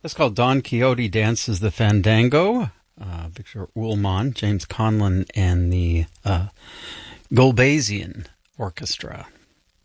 It's called Don Quixote Dances the Fandango. Victor Ullmann, James Conlon, and the Gulbasian Orchestra.